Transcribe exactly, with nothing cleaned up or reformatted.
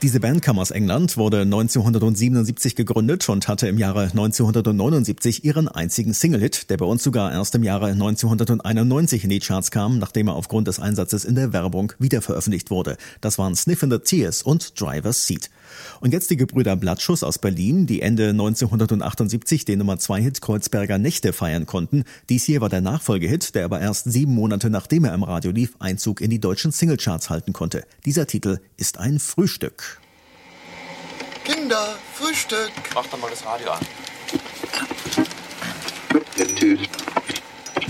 Diese Band kam aus England, wurde neunzehnhundertsiebenundsiebzig gegründet und hatte im Jahre neunzehnhundertneunundsiebzig ihren einzigen Single-Hit, der bei uns sogar erst im Jahre neunzehnhunderteinundneunzig in die Charts kam, nachdem er aufgrund des Einsatzes in der Werbung wiederveröffentlicht wurde. Das waren Sniff in the Tears und Driver's Seat. Und jetzt die Gebrüder Blattschuss aus Berlin, die Ende neunzehnhundertachtundsiebzig den Nummer zwei Hit Kreuzberger Nächte feiern konnten. Dies hier war der Nachfolgehit, der aber erst sieben Monate nachdem er im Radio lief, Einzug in die deutschen Singlecharts halten konnte. Dieser Titel ist ein Frühstück. Kinder, Frühstück. Mach doch mal das Radio an.